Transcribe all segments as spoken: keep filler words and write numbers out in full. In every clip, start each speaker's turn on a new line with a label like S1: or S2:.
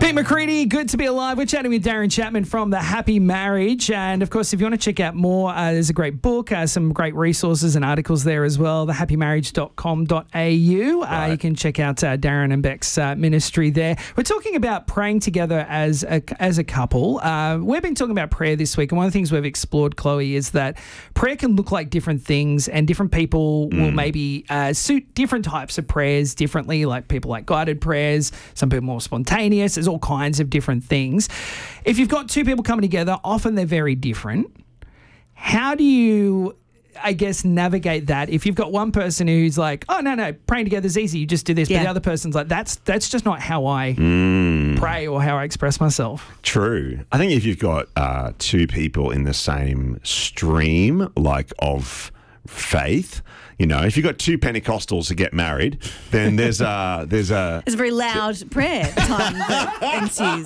S1: Pete McCready, good to be alive. We're chatting with Darren Chapman from The Happy Marriage. And, of course, if you want to check out more, uh, there's a great book, uh, some great resources and articles there as well, the happy marriage dot com dot a u. Right. Uh, you can check out uh, Darren and Beck's uh, ministry there. We're talking about praying together as a, as a couple. Uh, we've been talking about prayer this week, and one of the things we've explored, Chloe, is that prayer can look like different things, and different people mm. will maybe uh, suit different types of prayers differently, like people like guided prayers, some people more spontaneous. There's all kinds of different things. If you've got two people coming together, often they're very different. How do you, I guess, navigate that? If you've got one person who's like, oh, no, no, praying together is easy, you just do this. Yeah. But the other person's like, that's that's just not how I mm. pray or how I express myself.
S2: True. I think if you've got uh, two people in the same stream, like of faith, you know, if you've got two Pentecostals to get married, then there's a there's a
S3: there's a very loud prayer time that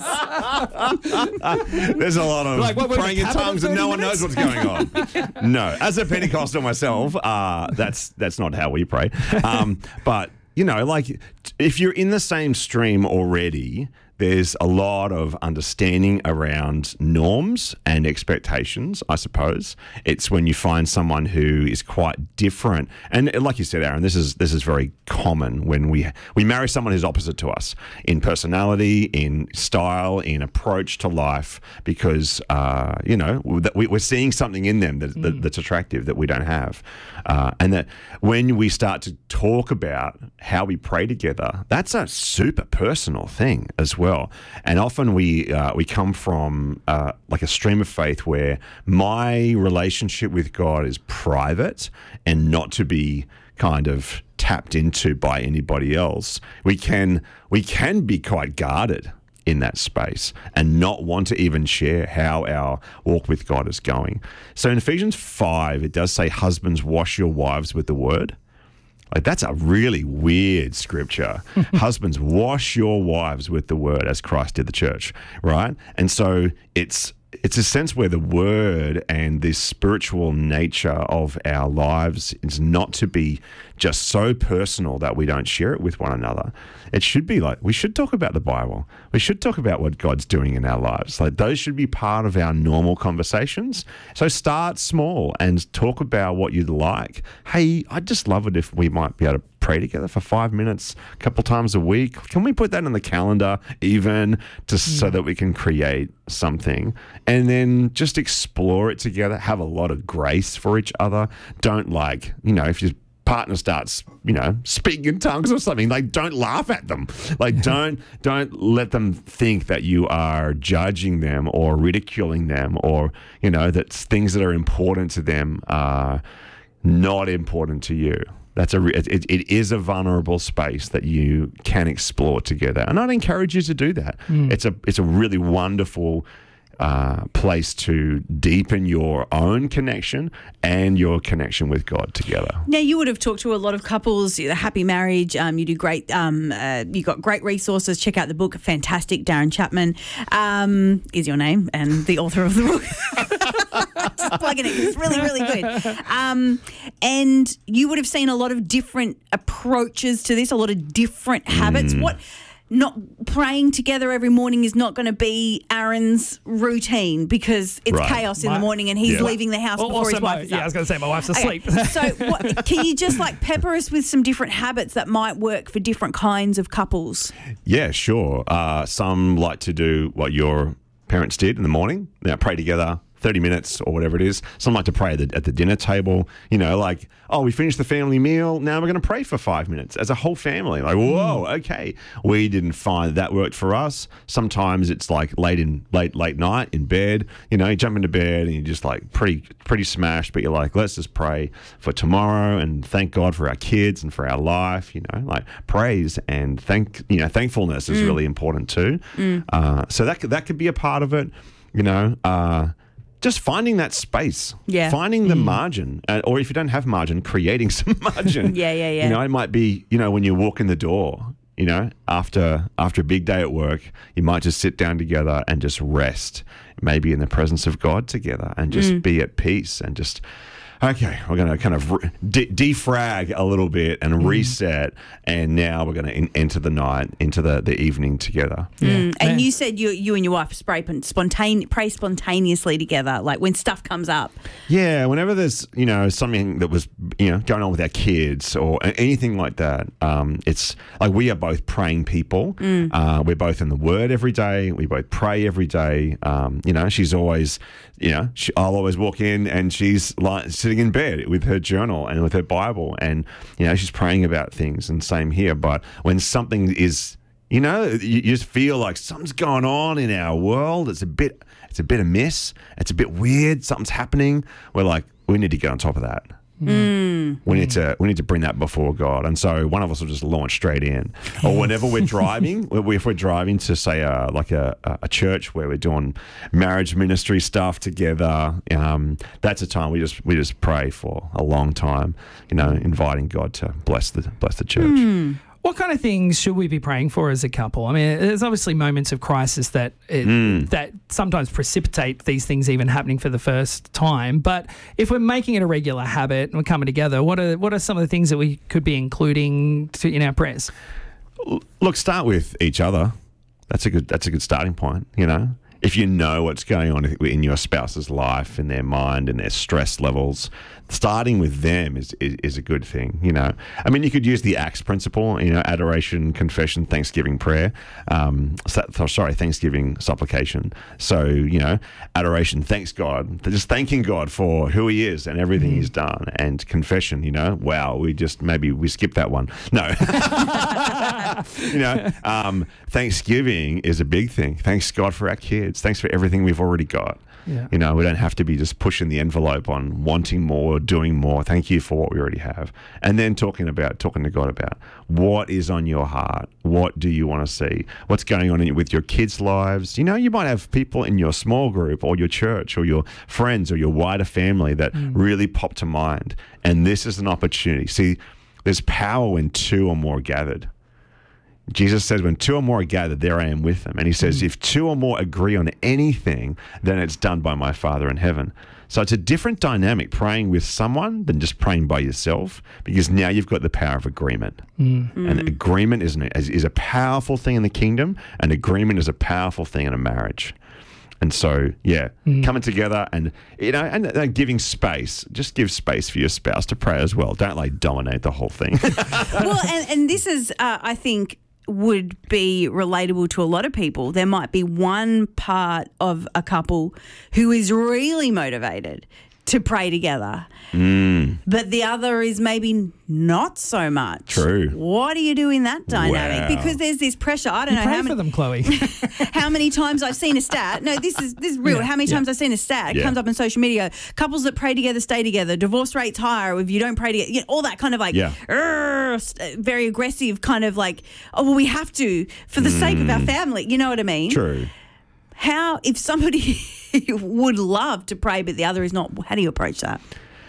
S3: ensues.
S2: There's a lot of
S1: like, what,
S2: praying in tongues and no one knows what's going on. No, as a Pentecostal myself, uh, that's that's not how we pray. Um, but you know, like if you're in the same stream already, there's a lot of understanding around norms and expectations, I suppose. It's when you find someone who is quite different. And like you said, Aaron, this is this is very common when we we marry someone who's opposite to us in personality, in style, in approach to life, because, uh, you know, we, we're seeing something in them that, that, that's attractive that we don't have. Uh, and that when we start to talk about how we pray together, that's a super personal thing as well. Well. And often we uh, we come from uh, like a stream of faith where my relationship with God is private and not to be kind of tapped into by anybody else. We can we can be quite guarded in that space and not want to even share how our walk with God is going. So in Ephesians five, it does say, husbands, wash your wives with the word. Like, that's a really weird scripture. Husbands, wash your wives with the word as Christ did the church, right? And so it's it's a sense where the word and this spiritual nature of our lives is not to be just so personal that we don't share it with one another. It should be like, we should talk about the Bible. We should talk about what God's doing in our lives. Like, those should be part of our normal conversations. So start small and talk about what you'd like. Hey, I'd just love it if we might be able to pray together for five minutes a couple times a week. Can we put that in the calendar even just yeah. so that we can create something, and then just explore it together, have a lot of grace for each other. Don't, like, you know, if your partner starts, you know, speaking in tongues or something, like, don't laugh at them. Like, don't don't let them think that you are judging them or ridiculing them, or, you know, that things that are important to them are not important to you. That's a it, it is a vulnerable space that you can explore together, and I'd encourage you to do that. Mm. It's a it's a really wonderful uh, place to deepen your own connection and your connection with God together.
S3: Now, you would have talked to a lot of couples, The Happy Marriage. Um, you do great. Um, uh, you got great resources. Check out the book. Fantastic. Darren Chapman um, is your name, and the author of the book. Just plugging it. It's really, really good. Um, and you would have seen a lot of different approaches to this, a lot of different habits. Mm. What? Not praying together every morning is not going to be Aaron's routine, because it's right. chaos in my, the morning and he's yeah. leaving the house well, before his wife
S1: my,
S3: is
S1: yeah,
S3: up.
S1: I was going to say my wife's asleep.
S3: Okay. So what, can you just like pepper us with some different habits that might work for different kinds of couples?
S2: Yeah, sure. Uh, some like to do what your parents did in the morning. Now, pray together thirty minutes or whatever it is. Some like to pray at the, at the dinner table, you know, like, oh, we finished the family meal, now we're going to pray for five minutes as a whole family. Like, whoa, okay. We didn't find that, that worked for us. Sometimes it's like late in late late night in bed, you know, you jump into bed and you're just like pretty pretty smashed, but you're like, let's just pray for tomorrow and thank God for our kids and for our life, you know, like praise and thank, you know, thankfulness is mm. really important too. Mm. Uh, so that could, that could be a part of it, you know, uh, just finding that space,
S3: yeah.
S2: finding the mm. margin, uh, or if you don't have margin, creating some margin.
S3: yeah, yeah, yeah.
S2: You know, it might be, you know, when you walk in the door, you know, after after a big day at work, you might just sit down together and just rest, maybe in the presence of God together, and just mm. be at peace and just okay, we're going to kind of re- de- defrag a little bit and reset, and now we're going to in- enter the night, into the, the evening together.
S3: Mm. And
S1: Yeah.
S3: you said you you and your wife spray spontane- pray spontaneously together, like when stuff comes up.
S2: Yeah, whenever there's, you know, something that was, you know, going on with our kids or a- anything like that, um, it's like we are both praying people.
S3: Mm.
S2: Uh, we're both in the Word every day. We both pray every day. Um, you know, she's always, you know, she, I'll always walk in and she's like sitting in bed with her journal and with her Bible, and you know, she's praying about things. And same here. But when something is, you know, you, you just feel like something's going on in our world. It's a bit, it's a bit amiss. It's a bit weird. Something's happening. We're like, we need to get on top of that.
S3: Mm.
S2: We need to we need to bring that before God, and so one of us will just launch straight in. Or whenever we're driving, if we're driving to say a, like a, a church where we're doing marriage ministry stuff together, um, that's a time we just we just pray for a long time. You know, inviting God to bless the bless the church.
S3: Mm.
S1: What kind of things should we be praying for as a couple? I mean, there's obviously moments of crisis that it,
S2: Mm.
S1: that sometimes precipitate these things even happening for the first time. But if we're making it a regular habit and we're coming together, what are what are some of the things that we could be including to, in our prayers?
S2: Look, start with each other. That's a good that's a good starting point. You know, if you know what's going on in your spouse's life, in their mind, and their stress levels, starting with them is, is is a good thing. You know, I mean, you could use the ACTS principle. You know, adoration, confession, thanksgiving, prayer. Um, so, sorry, thanksgiving, supplication. So you know, adoration, thanks God, just thanking God for who He is and everything He's done, and confession. You know, wow, we just maybe we skipped that one. No. You know, um, Thanksgiving is a big thing. Thanks God for our kids. Thanks for everything we've already got.
S1: Yeah.
S2: You know, we don't have to be just pushing the envelope on wanting more, doing more. Thank you for what we already have. And then talking about, talking to God about what is on your heart. What do you want to see? What's going on in, with your kids' lives? You know, you might have people in your small group or your church or your friends or your wider family that mm. really pop to mind. And this is an opportunity. See, there's power when two or more are gathered. Jesus says, when two or more are gathered, there I am with them. And he says, mm. if two or more agree on anything, then it's done by my Father in heaven. So it's a different dynamic praying with someone than just praying by yourself, because now you've got the power of agreement. Mm. And agreement is, an, is, is a powerful thing in the kingdom, and agreement is a powerful thing in a marriage. And so, yeah, mm. coming together and, you know, and, and giving space. Just give space for your spouse to pray as well. Don't, like, dominate the whole thing.
S3: Well, and, and this is, uh, I think, would be relatable to a lot of people. There might be one part of a couple who is really motivated to pray together, mm. but the other is maybe not so much.
S2: True.
S3: What do you do in that dynamic?
S2: Wow.
S3: Because there's this pressure. I don't
S1: you
S3: know
S1: pray
S3: how
S1: for
S3: many
S1: them, Chloe.
S3: how many times I've seen a stat. No, this is this is real.
S1: Yeah,
S3: how many
S1: yeah.
S3: times I've seen a stat. It
S2: Yeah.
S3: comes up on social media. Couples that pray together stay together. Divorce rates higher if you don't pray together. You know, all that kind of like
S2: Yeah.
S3: "Urgh," st- very aggressive kind of like, oh well, we have to for the sake of our family. You know what I mean?
S2: True.
S3: How if somebody would love to pray but the other is not? How do you approach that?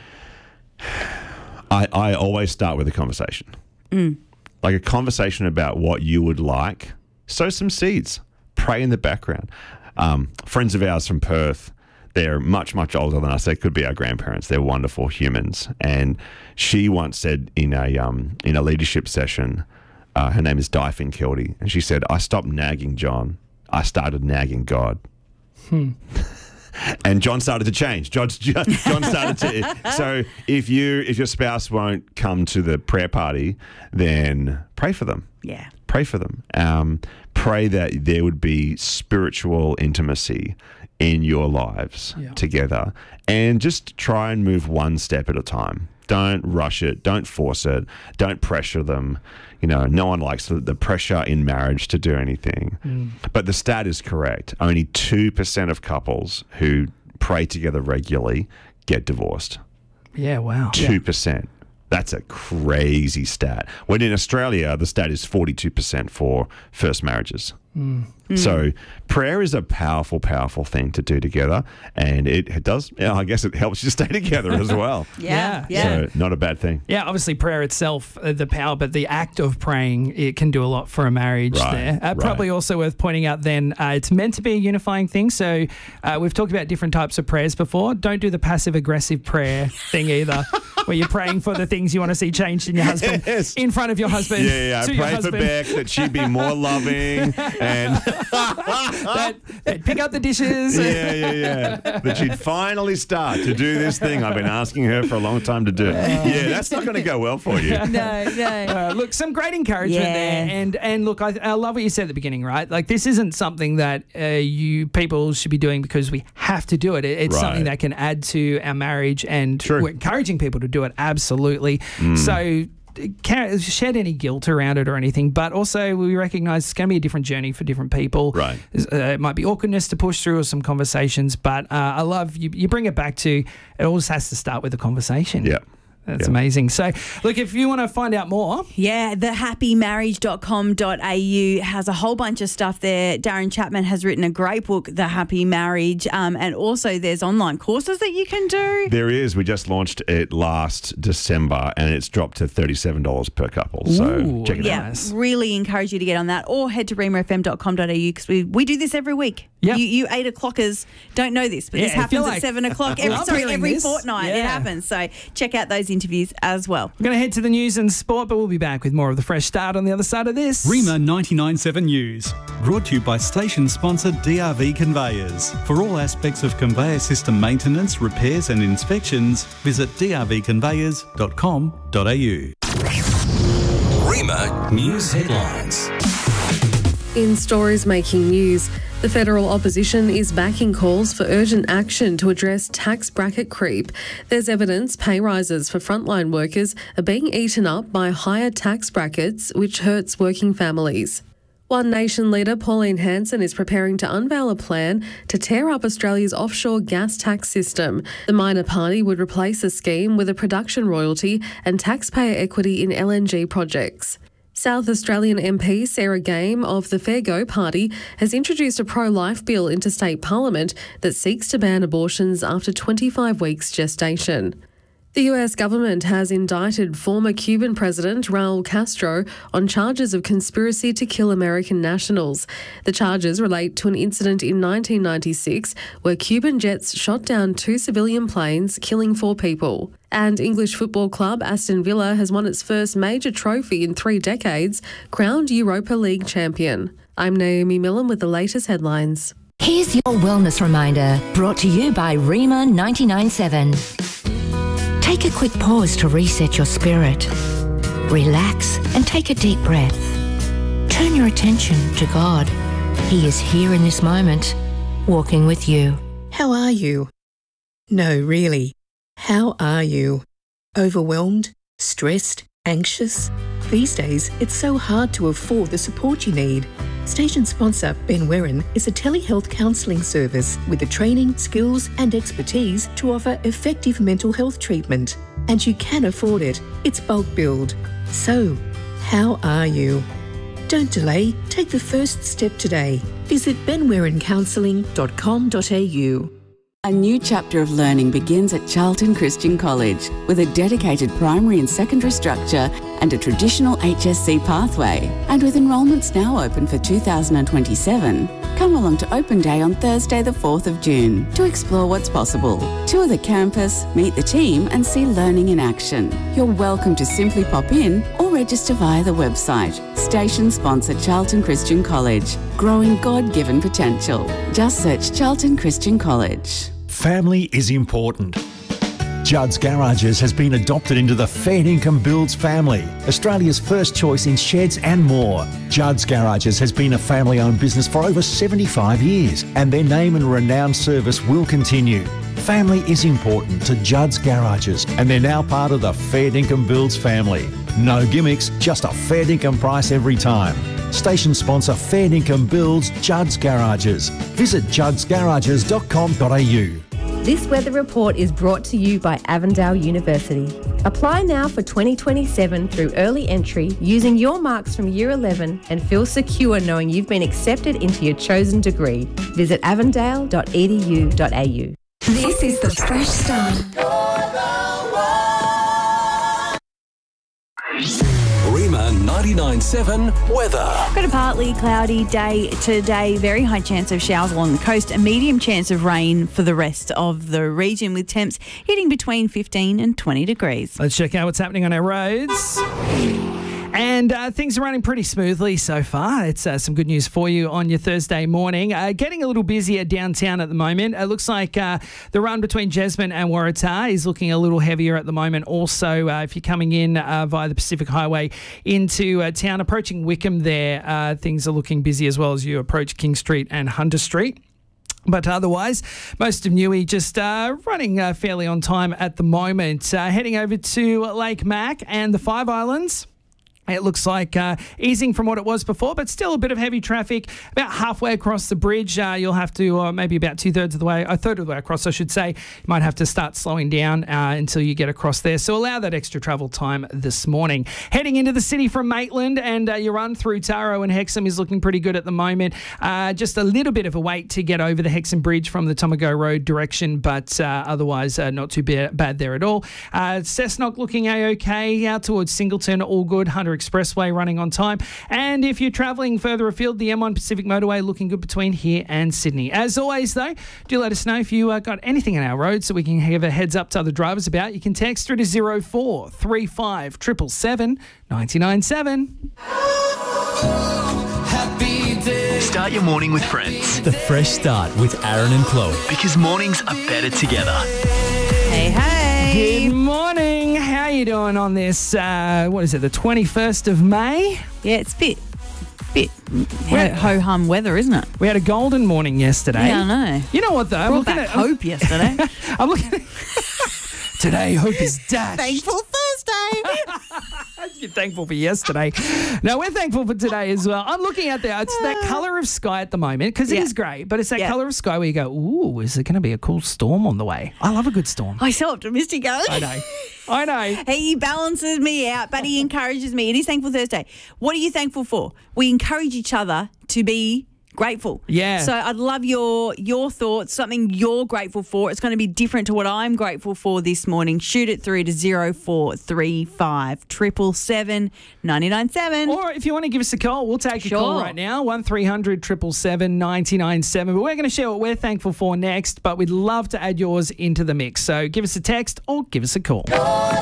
S2: I, I always start with a conversation. Mm. Like a conversation about what you would like. Sow some seeds. Pray in the background. Um, friends of ours from Perth, they're much, much older than us. They could be our grandparents. They're wonderful humans. And she once said in a um, in a leadership session, uh, her name is Di Finkildy, and she said, I stopped nagging John. I started nagging God. Hmm. And John started to change. John, John started to. So if you, if your spouse won't come to the prayer party, then pray for them.
S3: Yeah.
S2: Pray for them. Um, pray that there would be spiritual intimacy in your lives
S1: yeah.
S2: together, and just try and move one step at a time. Don't rush it. Don't force it. Don't pressure them. You know, no one likes the, the pressure in marriage to do anything. Mm. But the stat is correct. Only two percent of couples who pray together regularly get divorced.
S1: Yeah, wow.
S2: two percent. That's a crazy stat. When in Australia, the stat is forty-two percent for first marriages.
S1: Mm.
S2: So prayer is a powerful, powerful thing to do together, and it does, yeah, I guess it helps you stay together as well.
S3: Yeah, yeah.
S2: So not a bad thing.
S1: Yeah, obviously prayer itself, uh, the power, but the act of praying, it can do a lot for a marriage
S2: Right,
S1: there. Uh,
S2: right.
S1: Probably also worth pointing out then, uh, it's meant to be a unifying thing. So uh, we've talked about different types of prayers before. Don't do the passive-aggressive prayer thing either, where you're praying for the things you want to see changed in your husband,
S2: Yes.
S1: in front of your husband.
S2: Yeah, yeah.
S1: to
S2: I
S1: your
S2: pray for
S1: husband.
S2: Beck that she'd be more loving and
S1: that, that pick up the dishes.
S2: yeah, yeah, yeah. That she'd finally start to do this thing I've been asking her for a long time to do. Yeah, that's not going to go well for you.
S3: No, no.
S1: Uh, look, some great encouragement
S3: Yeah.
S1: there, and and look, I, I love what you said at the beginning, right? Like this isn't something that uh, you people should be doing because we have to do it. it it's
S2: Right.
S1: something that can add to our marriage, and
S2: True.
S1: we're encouraging people to do it. Absolutely. So. Can't shed any guilt around it or anything, but also we recognise it's going to be a different journey for different people.
S2: Right.
S1: Uh, it might be awkwardness to push through or some conversations, but uh, I love you. You bring it back to it. Always has to start with a conversation.
S2: Yeah.
S1: That's
S2: Yeah.
S1: amazing. So, look, if you want to find out more,
S3: Yeah, the happy marriage dot com dot a u has a whole bunch of stuff there. Darren Chapman has written a great book, The Happy Marriage, um, and also there's online courses that you can do.
S2: There is. We just launched it last December, and it's dropped to thirty-seven dollars per couple. So
S1: Ooh,
S2: check it
S1: yeah.
S2: out.
S1: Nice.
S3: Really encourage you to get on that, or head to rima f m dot com dot a u because we, we do this every week.
S1: Yep.
S3: You, you eight o'clockers don't know this, but
S1: Yeah,
S3: this
S1: I feel
S3: happens
S1: like-
S3: at seven o'clock.
S1: Well,
S3: Every,
S1: I'm
S3: sorry,
S1: hearing
S3: every
S1: this.
S3: fortnight it
S1: Yeah.
S3: happens. So check out those interviews as well.
S1: we're going to head to the news and sport, but we'll be back with more of the fresh start on the other side of this.
S4: Rima ninety-nine point seven News, brought to you by station sponsor D R V Conveyors. For all aspects of conveyor system maintenance, repairs and inspections, visit d r v conveyors dot com dot a u.
S5: Rima News Headlines.
S6: In stories making news, the federal opposition is backing calls for urgent action to address tax bracket creep. There's evidence pay rises for frontline workers are being eaten up by higher tax brackets, which hurts working families. One Nation leader Pauline Hanson is preparing to unveil a plan to tear up Australia's offshore gas tax system. The minor party would replace the scheme with a production royalty and taxpayer equity in L N G projects. South Australian M P Sarah Game of the Fair Go Party has introduced a pro-life bill into state parliament that seeks to ban abortions after twenty-five weeks gestation. The U S government has indicted former Cuban President Raul Castro on charges of conspiracy to kill American nationals. The charges relate to an incident in nineteen ninety-six where Cuban jets shot down two civilian planes, killing four people. And English football club Aston Villa has won its first major trophy in three decades, crowned Europa League champion. I'm Naomi Millen with the latest headlines.
S7: Here's your wellness reminder, brought to you by Rima ninety-nine point seven. Take a quick pause to reset your spirit. Relax and take a deep breath. Turn your attention to God. He is here in this moment, walking with you.
S8: How are you? No, really. How are you? Overwhelmed? Stressed? Anxious? These days, it's so hard to afford the support you need. Station sponsor Ben Werren is a telehealth counselling service with the training, skills and expertise to offer effective mental health treatment. And you can afford it. It's bulk billed. So, how are you? Don't delay. Take the first step today. Visit ben werren counselling dot com dot a u.
S9: A new chapter of learning begins at Charlton Christian College with a dedicated primary and secondary structure and a traditional H S C pathway. And with enrolments now open for two thousand twenty-seven, come along to Open Day on Thursday the fourth of June to explore what's possible. Tour the campus, meet the team and see learning in action. You're welcome to simply pop in or register via the website. Station sponsor Charlton Christian College, growing God-given potential. Just search Charlton Christian College.
S10: Family is important. Judd's Garages has been adopted into the Fair Income Builds family, Australia's first choice in sheds and more. Judd's Garages has been a family-owned business for over seventy-five years, and their name and renowned service will continue. Family is important to Judd's Garages, and they're now part of the Fair Income Builds family. No gimmicks, just a fair income price every time. Station sponsor Fair Income Builds Judd's Garages. Visit judds garages dot com dot a u.
S5: This weather report is brought to you by Avondale University. Apply now for twenty twenty-seven through early entry using your marks from Year eleven and feel secure knowing you've been accepted into your chosen degree. Visit avondale dot e d u dot a u.
S7: This is the Fresh Start.
S11: Rima ninety-nine seven weather.
S3: Got a partly cloudy day today. Very high chance of showers along the coast. A medium chance of rain for the rest of the region, with temps hitting between fifteen and twenty degrees.
S1: Let's check out what's happening on our roads. And uh, things are running pretty smoothly so far. It's uh, some good news for you on your Thursday morning. Uh, getting a little busier downtown at the moment. It looks like uh, the run between Jesmond and Waratah is looking a little heavier at the moment. Also, uh, if you're coming in uh, via the Pacific Highway into uh, town, approaching Wickham there, uh, things are looking busy as well as you approach King Street and Hunter Street. But otherwise, most of Newey just uh, running uh, fairly on time at the moment. Uh, heading over to Lake Mac and the Five Islands. It looks like uh, easing from what it was before, but still a bit of heavy traffic. About halfway across the bridge, uh, you'll have to, uh, maybe about two-thirds of the way, a third of the way across, I should say. You might have to start slowing down uh, until you get across there. So allow that extra travel time this morning. Heading into the city from Maitland, and uh, your run through Taro and Hexham is looking pretty good at the moment. Uh, just a little bit of a wait to get over the Hexham Bridge from the Tomago Road direction, but uh, otherwise uh, not too ba- bad there at all. Uh, Cessnock looking A-OK. Out towards Singleton, all good. Hunter Expressway running on time. And if you're travelling further afield, the M one Pacific Motorway looking good between here and Sydney. As always, though, do let us know if you uh, got anything on our road so we can give a heads up to other drivers about. You can text through to zero four three five seven seven seven nine nine seven.
S12: Start your morning with friends. The Fresh Start with Aaron and Chloe. Because mornings are better together.
S3: Hey, hey.
S1: Good morning. How are you doing on this, uh, what is it, the twenty-first of May?
S3: Yeah, it's a bit, bit ho-hum weather, isn't it?
S1: We had a golden morning yesterday.
S3: Yeah, I know.
S1: You know what, though? I'm
S3: Brought
S1: looking
S3: back
S1: at
S3: hope yesterday.
S1: I'm looking at... Today, hope is dashed.
S3: Thankful Thursday.
S1: You're thankful for yesterday. No, we're thankful for today as well. I'm looking out there. It's that colour of sky at the moment, because
S3: Yeah.
S1: it is great, but it's that
S3: Yeah.
S1: colour of sky where you go, ooh, is there going to be a cool storm on the way? I love a good storm.
S3: Oh, so optimistic, Aaron.
S1: I know. I know.
S3: He balances me out, but he encourages me. It is Thankful Thursday. What are you thankful for? We encourage each other to be grateful.
S1: Yeah.
S3: So I'd love your your thoughts, something you're grateful for. It's going to be different to what I'm grateful for this morning. Shoot it through to zero four three five seven seven seven nine nine seven.
S1: Or if you want to give us a call, we'll take
S3: Sure.
S1: a call right now, one three hundred seven seven seven nine nine seven. But we're going to share what we're thankful for next, but we'd love to add yours into the mix. So give us a text or give us a call.